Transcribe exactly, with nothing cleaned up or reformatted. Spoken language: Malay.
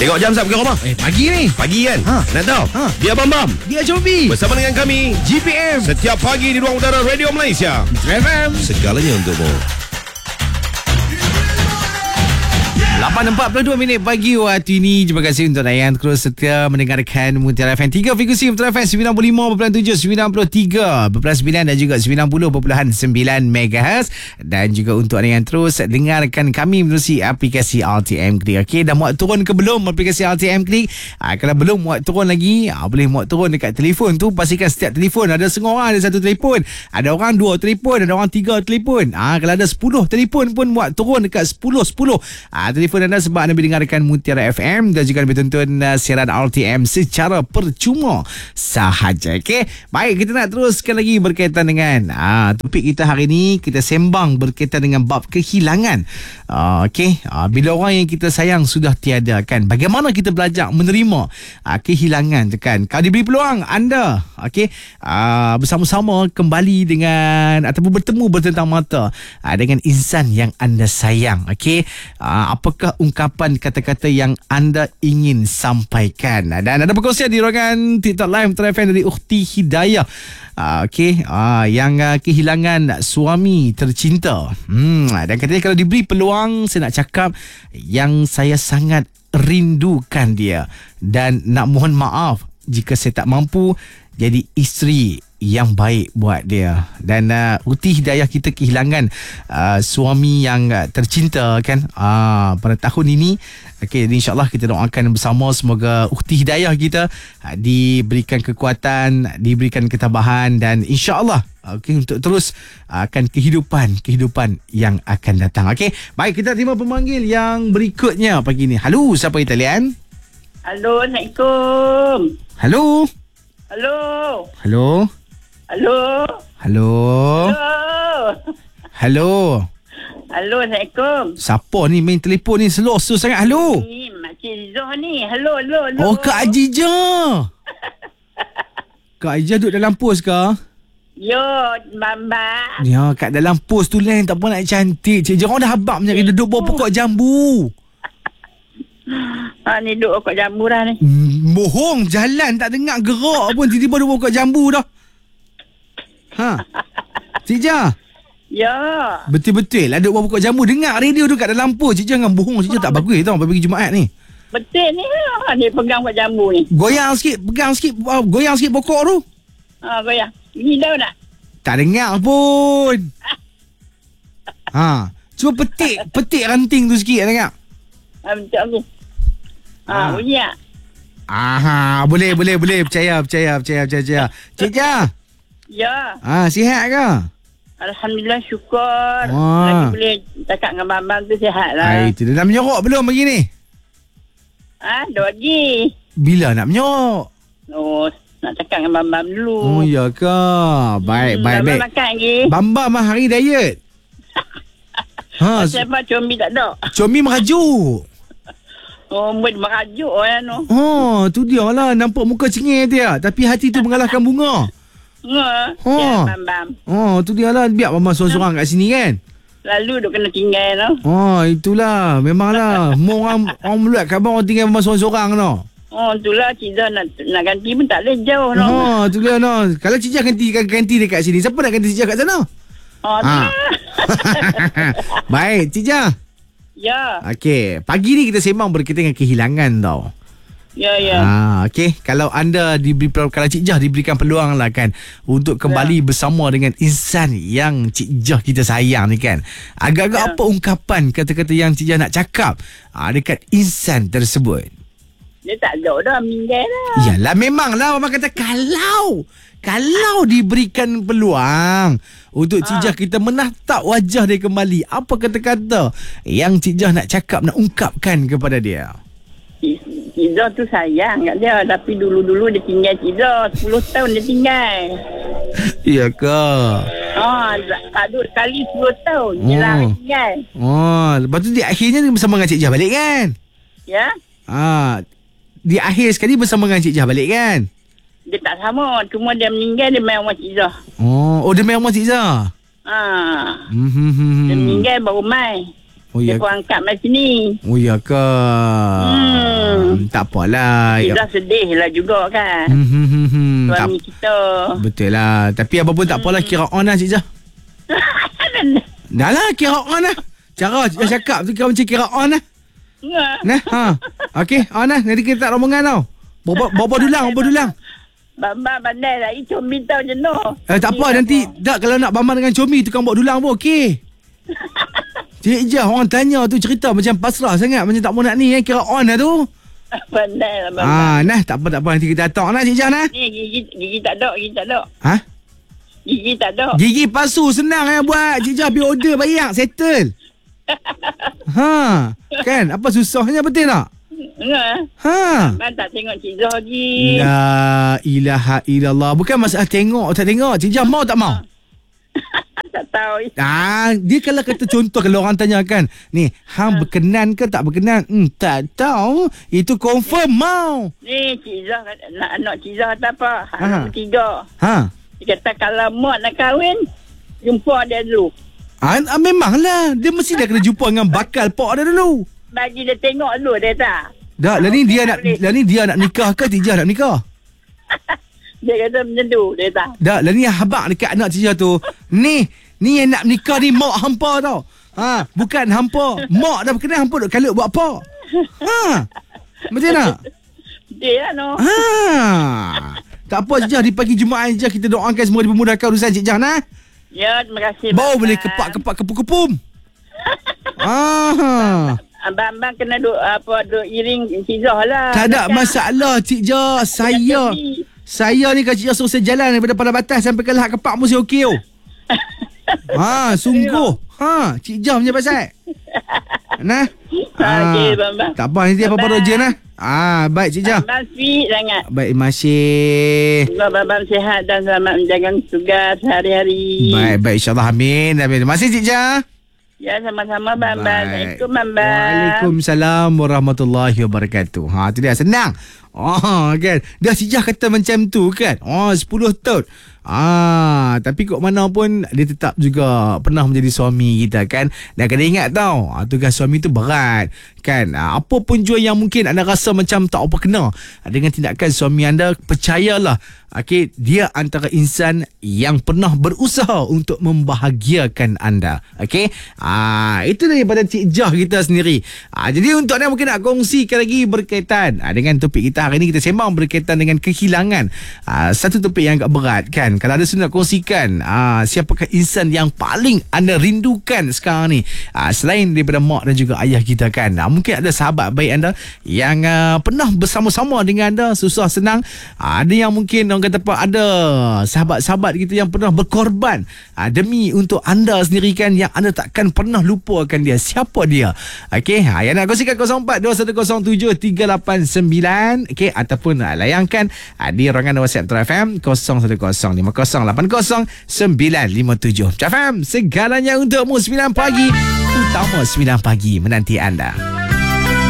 Tengok jam Sab ke rumah? Eh, pagi ni. Pagi kan? Ha. Nak tahu? Ha. Dia Bam Bam Dia Cobi. bersama dengan kami G P M. setiap pagi di ruang udara Radio Malaysia. F M. Segalanya untukmu. lapan empat puluh dua minit pagi waktu ini. Terima kasih untuk yang terus setia mendengarkan Mutiara F M. Tiga frekuensi Mutiara F M sembilan puluh lima perpuluhan tujuh, sembilan puluh tiga perpuluhan sembilan dan juga sembilan puluh perpuluhan sembilan megahertz. Dan juga untuk anda yang terus dengarkan kami melalui aplikasi R T M Click. Okey, dah muat turun ke belum aplikasi R T M Click? Ha, kalau belum muat turun lagi, ha, boleh muat turun dekat telefon tu. Pastikan setiap telefon ada setengah orang ada satu telefon. Ada orang dua telefon, ada orang tiga telefon. Ha, kalau ada sepuluh telefon pun muat turun dekat sepuluh sepuluh. Ha, telefon anda sebab anda mendengarkan Mutiara F M dan juga lebih tonton uh, siaran R T M secara percuma sahaja. Okey, baik, kita nak teruskan lagi berkaitan dengan uh, topik kita hari ini. Kita sembang berkaitan dengan bab kehilangan. Uh, Okey, uh, bila orang yang kita sayang sudah tiada, kan, bagaimana kita belajar menerima uh, kehilangan, kan? Kalau diberi peluang anda, okey, uh, bersama-sama kembali dengan ataupun bertemu bertentang mata uh, dengan insan yang anda sayang, okey, uh, apakah ungkapan kata-kata yang anda ingin sampaikan? Dan ada perkongsian di ruangan TikTok Live Mutiara F M dari Ukhti Hidayah. Uh, Okey, uh, yang uh, kehilangan suami tercinta. Hmm, dan katanya kalau diberi peluang, saya nak cakap yang saya sangat rindukan dia dan nak mohon maaf jika saya tak mampu jadi isteri yang baik buat dia. Dan uh, Ukhti Hidayah kita kehilangan uh, suami yang uh, tercinta, kan, uh, pada tahun ini. Okey, insya-Allah kita doakan bersama semoga Ukhti Hidayah kita uh, diberikan kekuatan, diberikan ketabahan dan insya-Allah okey untuk terus uh, akan kehidupan kehidupan yang akan datang. Okey, baik, kita terima pemanggil yang berikutnya pagi ni. Halo, siapa di talian? Halo, Assalamualaikum. Halo. Halo. Halo. Halo. Halo. Halo. Halo. Halo, Assalamualaikum. Siapa ni main telefon ni slow sangat? Halo. Ni Makcik Zoh ni. Halo, halo, halo. Oh, Kak Ajijah. Kak Ajijah duduk dalam pos ke? Yo, Bamba. Ya, kat dalam pos tu lain tak apa nak cantik. Cik Jerong dah habak punya duduk bawah pokok jambu. Ha, ni duduk pokok jambu dah ni. Hmm, bohong, jalan tak dengar gerak pun tiba-tiba duduk pokok jambu dah. Ha. Cik Jah. Ya. Betul-betul lah duduk bawah pokok jambu. Dengar radio tu kat dalam pos. Cik Jah jangan bohong. Cik Jah tak bagus tau pagi Jumaat ni. Betul ni. Ha, dia pegang pokok jambu ni. Goyang sikit, pegang sikit, uh, goyang sikit pokok tu. Ha, goyang. Ni dah tak? Tak dengar pun. Ha, cuba petik, petik ranting tu sikit dengar. Ha, betul aku. Ha, Ah. bunyi tak? Aha, boleh, boleh, boleh. Percaya, percaya, percaya, percaya. percaya. Cik Jah. Ya. Ah, sihat ke? Alhamdulillah, syukur. Wah. Lagi boleh cakap dengan Bambang tu sihat lah. Hai, tu dah menyorok belum pagi ni? Ha, dah lagi. Bila nak menyorok? Oh, nak cakap dengan Bambang dulu. Oh, ya ke? Baik, Hmm, baik, Bambang baik. makan lagi. Bambam mah hari diet. Ha, Siapa combi tak ada? Comi merajuk. Oh, buat merajuk orang tu. Oh, tu dia lah. Nampak muka cengih dia. Tapi hati tu mengalahkan bunga. Ha, Oh. ya, Bambang. Oh, tu dia lah. Biar Bambam seorang-seorang kat sini kan. Lalu duk kena tinggal tu. Oh, itulah. Memanglah. Mau orang, orang meluat khabar orang tinggal Bambam seorang-seorang tu. Oh, itulah Cik Zah nak, nak ganti pun tak boleh jauh tu. Oh, tu dia no. Kalau Cik Jah ganti, ganti dekat sini, siapa nak ganti Cik Jah kat sana? Oh, Ha. ha. Baik, Cik Jah. Ya, Okey, pagi ni kita sembang berkaitan dengan kehilangan tau. ya, ya. Ah, okey, kalau anda diberi peluang, kalau Cik Jah diberikan peluang lah kan untuk kembali ya. bersama dengan insan yang Cik Jah kita sayang ni kan. Agak-agak Ya. apa ungkapan kata-kata yang Cik Jah nak cakap ah, dekat insan tersebut? Dia tak ada dah, meninggal dah. Yalah, memanglah Mama kata kalau kalau diberikan peluang untuk Cik Jah kita menatap wajah dia kembali, apa kata-kata yang Cik Jah nak cakap, nak ungkapkan kepada dia? Cik Zah tu sayang kat dia. Tapi dulu-dulu dia tinggal Cik Zah. sepuluh tahun dia tinggal. Ya ke? Ha, tak duduk sekali sepuluh tahun. Dia Oh. lah tinggal. Oh, lepas tu di akhirnya dia bersama dengan Cik Jah balik kan? Ya. Ah, di akhir sekali bersama dengan Cik Jah balik kan? Dia tak sama. Cuma dia meninggal, dia main rumah Cik Zah. Oh, oh dia main rumah Cik Jah. Ha. Hmm. Dia meninggal baru mai. Oh Dia ya. pun angkat mai sini. Oh ya ke? Hmm. apalah. Kita sedih lah juga kan. Hmm, hmm, hmm, hmm. Suami Tak, kita. betul lah. Tapi apa pun tak apalah, kira on lah Cik Jah. Dah lah, kira on lah. Cara Cik Jah cakap tu kira macam kira on lah. Nah, ha. Okey, on lah. Nanti kita tak rombongan tau. Bawa bawa dulang, bawa dulang. Bambang pandai lah. Itu minta jenuh. Eh, tak apa, nanti tak, kalau nak bambang dengan comi tukang bawa dulang pun okey. Cik Jah, orang tanya tu cerita macam pasrah sangat, macam tak mau nak ni, eh. Kira on lah tu. Pandai lah bambang. Ah, nah, tak apa tak apa, nanti kita datang lah Cik Jah nah. Ni gigi, gigi tak ada, gigi tak ada. Ha? Gigi tak ada. Gigi palsu senang eh buat. Cik Jah biar order bayar, settle. Ha, kan? Apa susahnya, betul tak? Ya. Ha. Abang tak tengok Cik Zah lagi. La ilaha illallah. Bukan masalah tengok tak tengok. Cik Jah mau tak mau? Tak tahu. Ah, dia kalau kata contoh, kalau orang tanya kan, ni, hang berkenan ke tak berkenan? Hmm, tak tahu. Itu confirm mau. Ni Cik Zah, nak anak Cik Zah kata apa? Ha. Anak tiga. Ha. Dia kata kalau mak nak kahwin, jumpa dia dulu. Ah, ah, memanglah. Dia mesti dah kena jumpa dengan bakal pak dia dulu. Bagi dia tengok dulu dia tak. Dah, lah ni dia nak lah ni dia nak nikah ke Cik Jah nak nikah? Dia kata macam tu, dia tak. Dah, lah ni habaq dekat anak Cik Jah tu. Ni, ni yang nak nikah ni mak hampa tau. Ha, bukan hampa. Mak dah berkenan, hampa duk kalut buat apa? Ha. Macam nak? Dia lah no. Ha. Tak apa Cik Jah, di pagi Jumaat je kita doakan semua dipermudahkan urusan Cik Jah nah. Ya, terima kasih. Baru Bang. boleh kepak-kepak kepuk-kepum. Ah. Abang-abang kena duk apa duk iring Cik Zah lah. Tak ada Dekat. masalah Cik Jah. Saya Saya ni kalau Cik Jah suruh saya jalan daripada Palang Batas sampai ke Lahad Kepak mesti okey oh. Ha, sungguh. Ha, Cik Jah punya pasal. Nah. Okey, bang-bang. Tak apa, nanti apa-apa je nah. Ah, baik Cik Jah. Abang sweet sangat. Baik, masih. Semoga abang sihat dan selamat menjalankan tugas hari-hari. Baik, baik insya-Allah, amin. Amin. Masih Cik Jah. Ya, sama-sama bang. Baik. Assalamualaikum bang. Waalaikumsalam warahmatullahi wabarakatuh. Ha, tu dia senang. Oh, kan. Dah Cik Jah kata macam tu kan. Oh, sepuluh tahun. Ah, tapi kok mana pun dia tetap juga pernah menjadi suami kita kan. Dan kena ingat tau, ah, tugas suami tu berat kan. Ah, apa pun jua yang mungkin anda rasa macam tak apa kena ah, dengan tindakan suami anda, percayalah, okay, dia antara insan yang pernah berusaha untuk membahagiakan anda. Okay, ah, itu daripada Cik Jah kita sendiri. Ah, jadi untuk anda mungkin nak kongsikan lagi berkaitan ah, dengan topik kita hari ini, kita sembang berkaitan dengan kehilangan. Ah, satu topik yang agak berat kan. Kalau ada sudah nak kongsikan ah, siapakah insan yang paling anda rindukan sekarang ni, ah, selain daripada mak dan juga ayah kita kan. Ah, mungkin ada sahabat baik anda yang ah, pernah bersama-sama dengan anda susah senang. Ah, ada yang mungkin orang kata apa, ada sahabat-sahabat kita yang pernah berkorban ah, demi untuk anda sendiri kan, yang anda takkan pernah lupakan dia. Siapa dia? Okey, ha, yang nak kongsikan kosong empat dua satu kosong tujuh tiga lapan sembilan, okey, ataupun ah, layangkan ah, di ruangan WhatsApp True F M kosong satu kosong lima kosong lapan kosong sembilan lima tujuh. True F M, segalanya untukmu. Sembilan pagi, utama sembilan pagi menanti anda.